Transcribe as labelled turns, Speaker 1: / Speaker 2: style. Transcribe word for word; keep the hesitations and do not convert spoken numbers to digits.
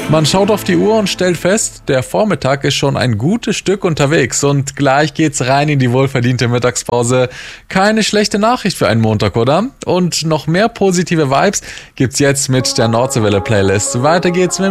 Speaker 1: Man schaut auf die Uhr und stellt fest, der Vormittag ist schon ein gutes Stück unterwegs und gleich geht's rein in die wohlverdiente Mittagspause. Keine schlechte Nachricht für einen Montag, oder? Und noch mehr positive Vibes gibt's jetzt mit der Nordseewelle Playlist. Weiter geht's mit